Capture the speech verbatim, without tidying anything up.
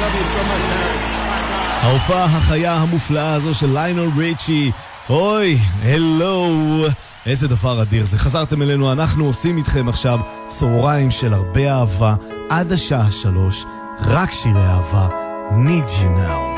love you so much, Paris. ההופעה החיה המופלאה הזו של ליונל ריצ'י. אוי, הלו, איזה דבר אדיר זה. חזרתם אלינו, אנחנו עושים איתכם עכשיו צהריים של הרבה אהבה עד השעה שלוש, רק שירי אהבה. Need you now.